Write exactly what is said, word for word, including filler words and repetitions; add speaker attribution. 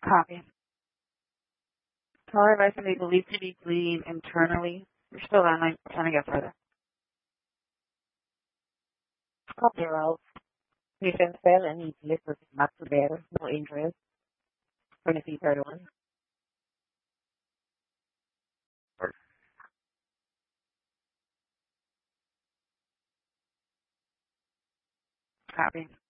Speaker 1: Copy. Power device can be believed to be bleeding internally. You're still on, like, trying to get further.
Speaker 2: Copy route. Patient fell and immediately proceed back to there. No injuries. twenty-three thirty-one.
Speaker 1: Copy.